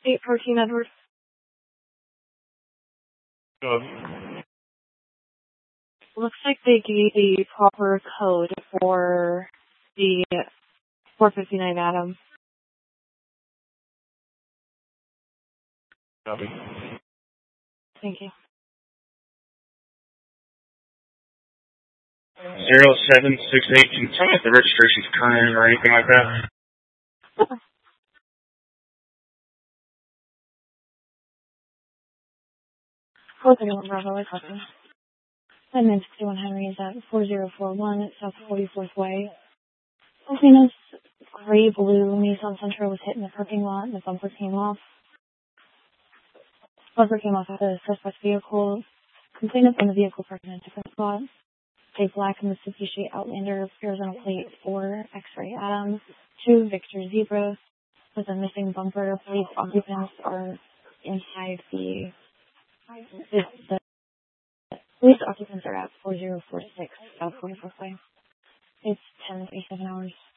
814 Edward. Looks like they gave the proper code for the 459 Adam. Copy. Thank you. 0768. Can you tell me if the registration's current or anything like that? 431 Bravo, I copy. 961 Henry is at 4041 South 44th Way. Venus gray blue Nissan Sentra was hit in the parking lot and the bumper came off. Bumper came off at the suspect vehicle. Complainant from the vehicle parked in a different spot. A black Mitsubishi Outlander, Arizona plate 4 X-ray Adams, 2 Victor Zebra with a missing bumper. Police occupants are inside the police occupants are at 4046 South 44th Way. It's 10:37 hours.